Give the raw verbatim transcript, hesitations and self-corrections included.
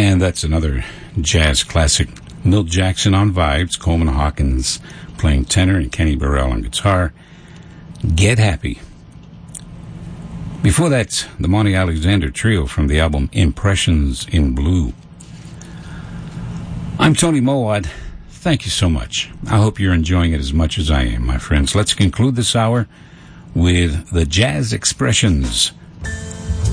And that's another jazz classic. Milt Jackson on vibes, Coleman Hawkins playing tenor, and Kenny Burrell on guitar. Get Happy. Before that, the Monty Alexander Trio from the album Impressions in Blue. I'm Tony Mowat. Thank you so much. I hope you're enjoying it as much as I am, my friends. Let's conclude this hour with the Jazz Expressions